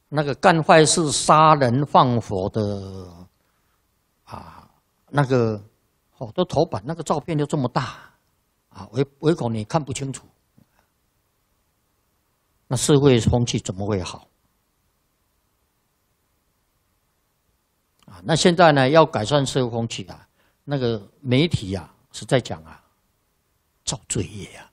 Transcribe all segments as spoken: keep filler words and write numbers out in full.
那个干坏事、杀人放火的啊，那个好多头版那个照片就这么大啊，唯唯恐你看不清楚，那社会风气怎么会好？啊，那现在呢，要改善社会风气啊，那个媒体啊是在讲啊，造罪业啊，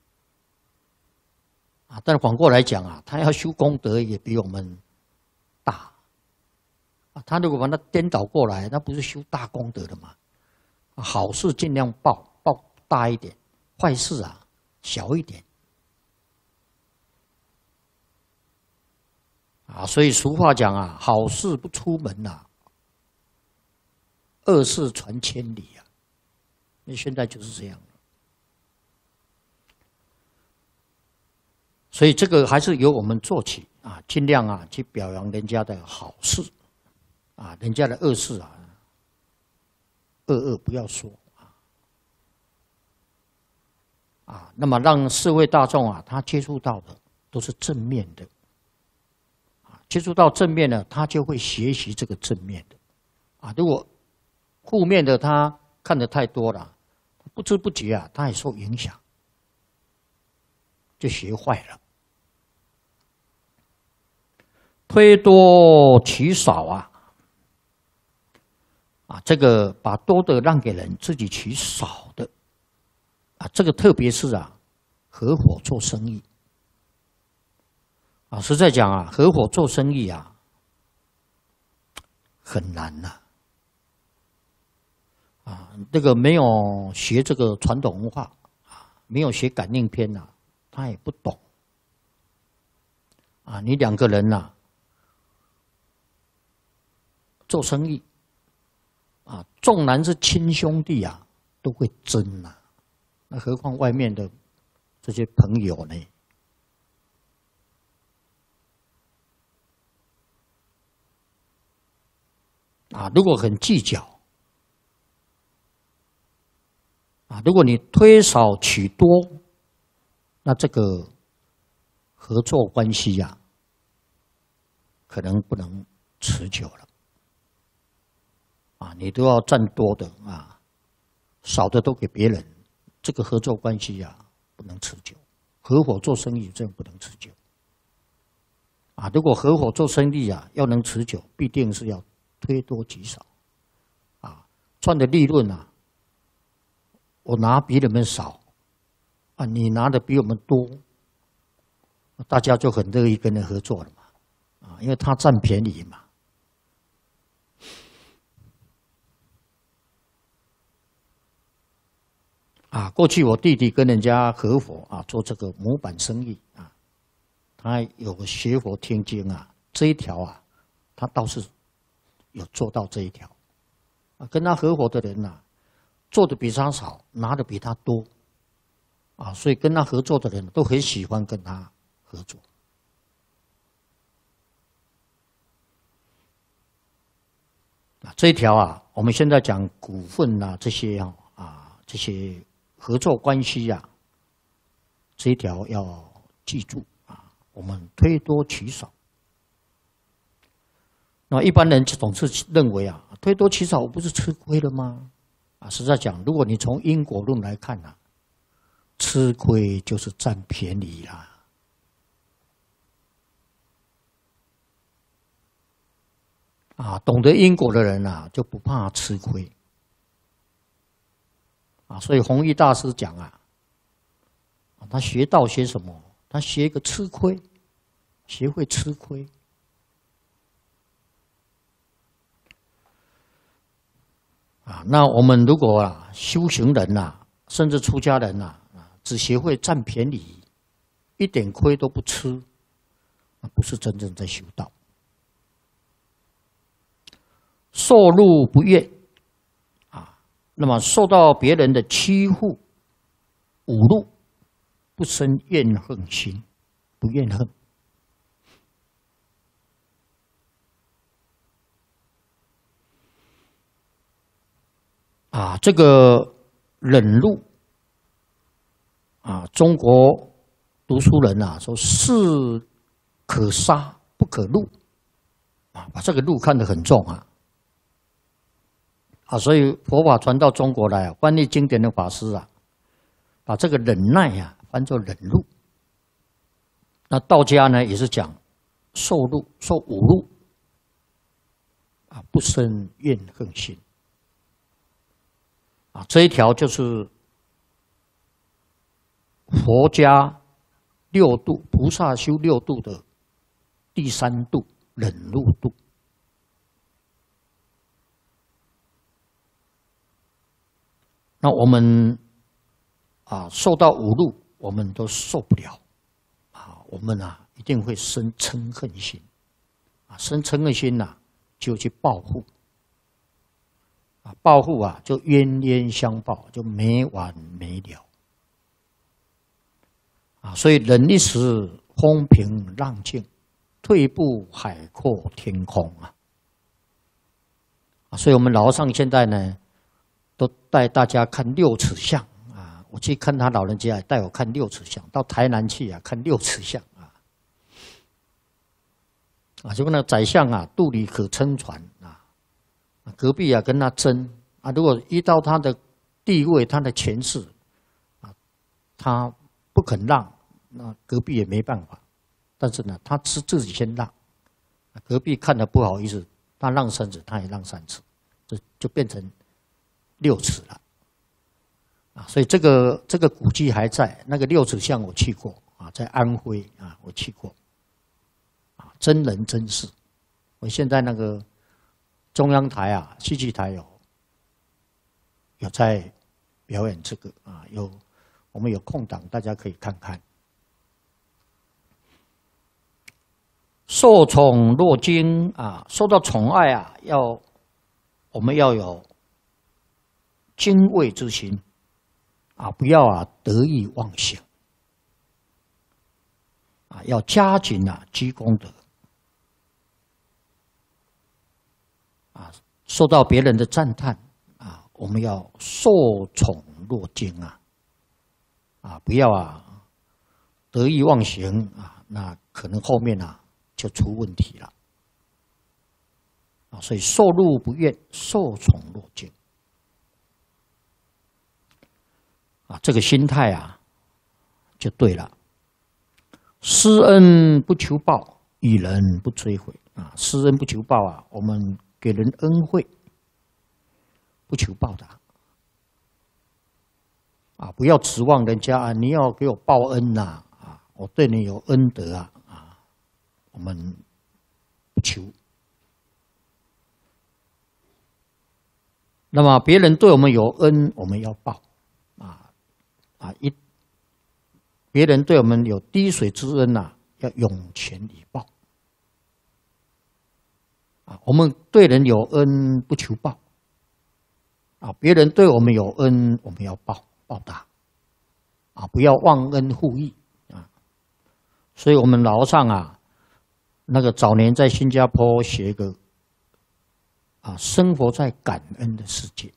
啊，但是反过来讲啊，他要修功德也比我们大，啊，他如果把它颠倒过来，那不是修大功德的吗？好事尽量报，报大一点，坏事啊小一点，啊，所以俗话讲啊，好事不出门呐、啊。恶事传千里啊！那现在就是这样，所以这个还是由我们做起啊，尽量啊去表扬人家的好事啊，人家的恶事啊，恶恶不要说啊啊，那么让社会大众啊，他接触到的都是正面的啊，接触到正面的，他就会学习这个正面的啊，如果负面的他看得太多了，不知不觉啊，他也受影响，就学坏了。推多取少啊，啊，这个把多的让给人，自己取少的，啊，这个特别是啊，合伙做生意，啊，实在讲啊，合伙做生意啊，很难呐、啊。啊，这个没有学这个传统文化啊，没有学感应篇呐、啊，他也不懂。啊，你两个人呐、啊，做生意，啊，纵然是亲兄弟啊，都会争呐、啊，那何况外面的这些朋友呢？啊，如果很计较。啊，如果你推少取多，那这个合作关系呀、啊，可能不能持久了。啊，你都要占多的啊，少的都给别人，这个合作关系呀、啊、不能持久。合伙做生意真不能持久。啊，如果合伙做生意啊要能持久，必定是要推多取少。啊，赚的利润啊。我拿比你们少，啊，你拿的比我们多，大家就很乐意跟人合作了嘛，啊，因为他占便宜嘛。啊，过去我弟弟跟人家合伙啊，做这个模板生意啊，他有个学佛听经啊，这一条啊，他倒是有做到这一条，啊，跟他合伙的人呐、啊。做的比他少，拿的比他多，啊，所以跟他合作的人都很喜欢跟他合作。啊，这一条啊，我们现在讲股份啊，这些啊，啊，这些合作关系啊，这一条要记住啊，我们推多取少。那一般人总是认为啊，推多取少，我不是吃亏了吗？啊，实在讲，如果你从因果论来看啊，吃亏就是占便宜啦。啊，懂得因果的人啊，就不怕吃亏。啊，所以弘一大师讲啊，他学道学什么？他学一个吃亏，学会吃亏。啊，那我们如果啊修行人呐、啊，甚至出家人呐、啊，只学会占便宜，一点亏都不吃，那不是真正在修道。受禄不怨，啊，那么受到别人的欺负、侮辱，不生怨恨心，不怨恨。啊，这个忍辱啊，中国读书人啊说，士可杀不可入啊，把这个入看得很重啊。啊，所以佛法传到中国来啊，翻译经典的法师啊，把这个忍耐啊翻作忍辱。那道家呢也是讲受辱、受侮辱啊，不生怨恨心啊，这一条就是佛家六度菩萨修六度的第三度忍辱度。那我们啊受到侮辱，我们都受不了啊，我们啊一定会生嗔恨心啊，生嗔恨心呐、啊，就去报复啊，报复啊就冤冤相报，就没完没了啊。所以忍一时风平浪静，退一步海阔天空啊。啊，所以我们老和尚现在呢，都带大家看六尺相啊！我去看他老人家，带我看六尺相，到台南去啊，看六尺相啊！啊，就跟那宰相啊，肚里可撑船啊，隔壁啊跟他争啊，如果依照他的地位、他的权势啊，他不肯让，那隔壁也没办法。但是呢，他是自己先让，隔壁看了不好意思，他让三尺，他也让三尺，这就变成六尺了，啊，所以这个这个古迹还在，那个六尺巷我去过啊，在安徽啊，我去过，啊，真人真事。我现在那个中央台啊，戏剧台有有在表演这个啊，有我们有空档，大家可以看看。受宠若惊啊，受到宠爱啊，要我们要有敬畏之心啊，不要啊得意忘形啊，要加紧啊积功德啊，受到别人的赞叹啊，我们要受宠若惊啊啊，不要啊得意忘形啊，那可能后面啊就出问题了啊，所以受禄不怨，受宠若惊。啊，这个心态啊，就对了。施恩不求报，与人不追悔啊！施恩不求报啊，我们给人恩惠，不求报答啊！不要指望人家啊，你要给我报恩呐啊！我对你有恩德啊啊！我们不求。那么别人对我们有恩，我们要报。啊，一别人对我们有滴水之恩呐、啊，要涌泉以报。啊，我们对人有恩不求报。啊，别人对我们有恩，我们要报报答。啊，不要忘恩负义啊。所以我们老和尚啊，那个早年在新加坡学个啊，生活在感恩的世界。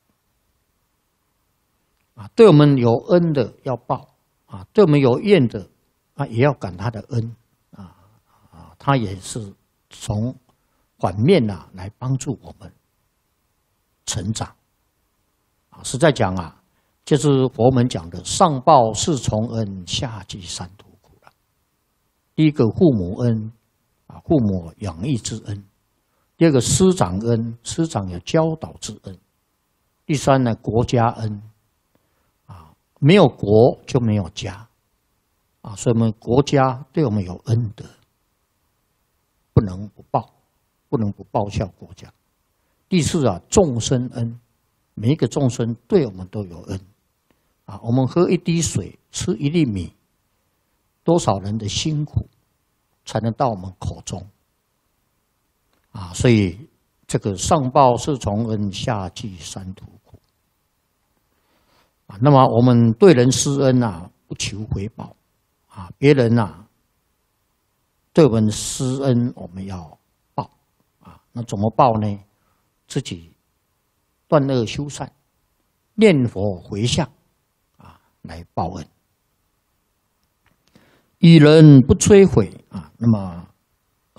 啊，对我们有恩的要报啊，对我们有怨的啊，也要感他的恩啊啊，他也是从反面呐、啊、来帮助我们成长啊。实在讲啊，就是佛门讲的上报四重恩，下济三途苦了。第一个父母恩啊，父母养育之恩；第二个师长恩，师长有教导之恩；第三呢，国家恩。没有国就没有家，啊，所以我们国家对我们有恩德，不能不报，不能不报效国家。第四啊，众生恩，每一个众生对我们都有恩，啊，我们喝一滴水，吃一粒米，多少人的辛苦才能到我们口中，啊，所以这个上报四重恩，下济三途苦。那么我们对人施恩啊，不求回报啊，别人啊对我们施恩，我们要报啊。那怎么报呢？自己断恶修善，念佛回向啊，来报恩。与人不摧毁啊，那么